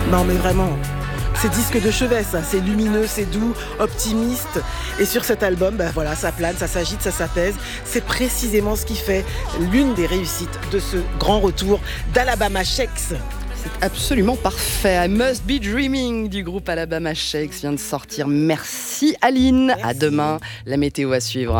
Non mais vraiment, c'est disque de chevet ça, c'est lumineux, c'est doux, optimiste. Et sur cet album, voilà, ça plane, ça s'agite, ça s'apaise. C'est précisément ce qui fait l'une des réussites de ce grand retour d'Alabama Shakes. C'est absolument parfait. I Must Be Dreaming du groupe Alabama Shakes vient de sortir. Merci Aline. Merci. À demain, la météo à suivre.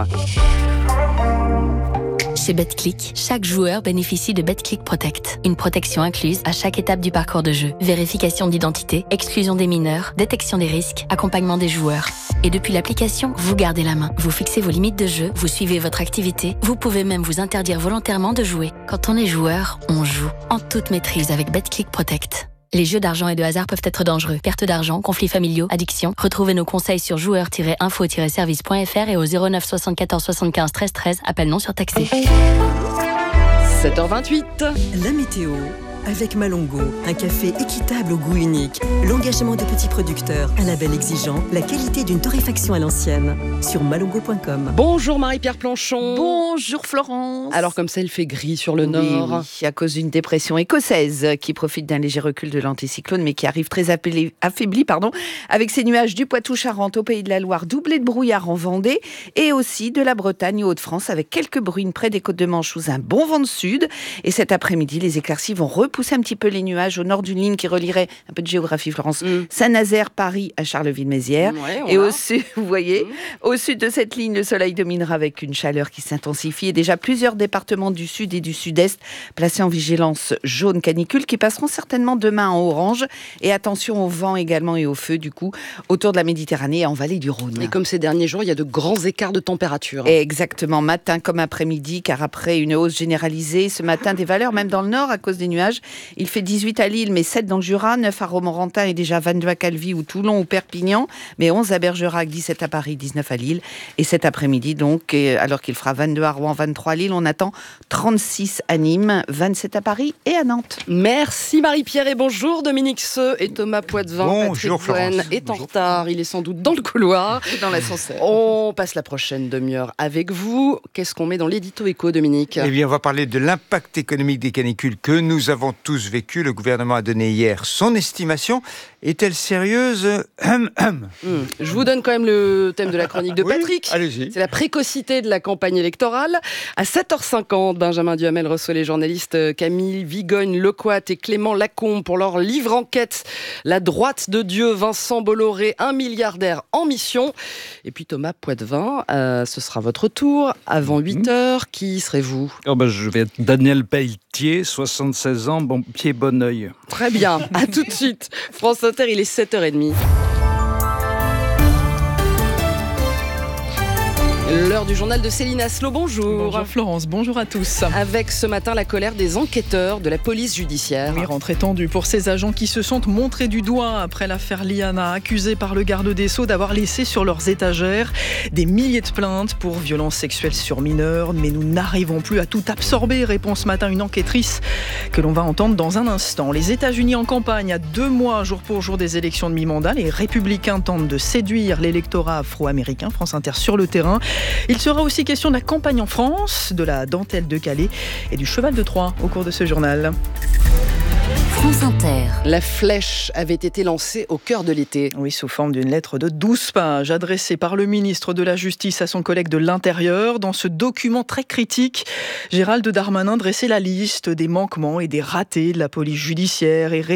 Chez BetClick, chaque joueur bénéficie de BetClick Protect. Une protection incluse à chaque étape du parcours de jeu. Vérification d'identité, exclusion des mineurs, détection des risques, accompagnement des joueurs. Et depuis l'application, vous gardez la main. Vous fixez vos limites de jeu, vous suivez votre activité. Vous pouvez même vous interdire volontairement de jouer. Quand on est joueur, on joue. En toute maîtrise avec BetClick Protect. Les jeux d'argent et de hasard peuvent être dangereux. Perte d'argent, conflits familiaux, addiction. Retrouvez nos conseils sur joueurs-info-service.fr et au 09 74 75 13 13. Appel non surtaxé. 7h28. La météo avec Malongo, un café équitable au goût unique, l'engagement de petits producteurs, un label exigeant, la qualité d'une torréfaction à l'ancienne. Sur malongo.com. Bonjour Marie-Pierre Planchon. Bonjour Florence. Alors comme ça, il fait gris sur le nord. Oui, à cause d'une dépression écossaise qui profite d'un léger recul de l'anticyclone, mais qui arrive très affaibli, avec ses nuages du Poitou-Charentes au Pays de la Loire, doublés de brouillard en Vendée, et aussi de la Bretagne aux Hauts-de-France, avec quelques bruines près des côtes de Manche sous un bon vent de sud. Et cet après-midi, les éclaircies vont repousser un petit peu les nuages au nord d'une ligne qui relierait, un peu de géographie Florence, Saint-Nazaire, Paris à Charleville-Mézières. Et au sud, vous voyez, au sud de cette ligne, le soleil dominera avec une chaleur qui s'intensifie. Et déjà plusieurs départements du sud et du sud-est placés en vigilance jaune canicule qui passeront certainement demain en orange. Et attention au vent également et au feu du coup autour de la Méditerranée et en vallée du Rhône. Et comme ces derniers jours, il y a de grands écarts de température. Exactement, matin comme après-midi, car après une hausse généralisée, ce matin des valeurs même dans le nord à cause des nuages. Il fait 18 à Lille, mais 7 dans le Jura, 9 à Romorantin et déjà 22 à Calvi ou Toulon ou Perpignan, mais 11 à Bergerac, 17 à Paris, 19 à Lille. Et cet après-midi, donc, alors qu'il fera 22 à Rouen, 23 à Lille, on attend 36 à Nîmes, 27 à Paris et à Nantes. Merci Marie-Pierre et bonjour Dominique Seux et Thomas Poitvin. Bonjour Patrick Cohen est en retard, il est sans doute dans le couloir. Et dans l'ascenseur. On passe la prochaine demi-heure avec vous. Qu'est-ce qu'on met dans l'édito éco, Dominique ? Eh bien, on va parler de l'impact économique des canicules que nous avons tous vécu. Le gouvernement a donné hier son estimation. Est-elle sérieuse ? Je vous donne quand même le thème de la chronique de Patrick. Allez-y. C'est la précocité de la campagne électorale. À 7h50, Benjamin Duhamel reçoit les journalistes Camille Vigogne, Lecoat et Clément Lacombe pour leur livre enquête. La droite de Dieu, Vincent Bolloré, un milliardaire en mission. Et puis Thomas Poitvin, ce sera votre tour. Avant 8h, qui serez-vous ? Je vais être Daniel Pelletier, 76 ans, bon pied, bon oeil. Très bien, à tout de suite. France Inter, il est 7h30. L'heure du journal de Céline Aslo, bonjour. Bonjour Florence, bonjour à tous. Avec ce matin la colère des enquêteurs de la police judiciaire. Oui, rentrée tendue pour ces agents qui se sont montrés du doigt après l'affaire Liana, accusés par le garde des Sceaux d'avoir laissé sur leurs étagères des milliers de plaintes pour violences sexuelles sur mineurs. Mais nous n'arrivons plus à tout absorber, répond ce matin une enquêtrice que l'on va entendre dans un instant. Les États-Unis en campagne à 2 mois jour pour jour des élections de mi-mandat. Les républicains tentent de séduire l'électorat afro-américain. France Inter sur le terrain. Il sera aussi question de la campagne en France, de la dentelle de Calais et du cheval de Troie au cours de ce journal. France Inter. La flèche avait été lancée au cœur de l'été. Oui, sous forme d'une lettre de 12 pages adressée par le ministre de la Justice à son collègue de l'Intérieur. Dans ce document très critique, Gérald Darmanin dressait la liste des manquements et des ratés de la police judiciaire et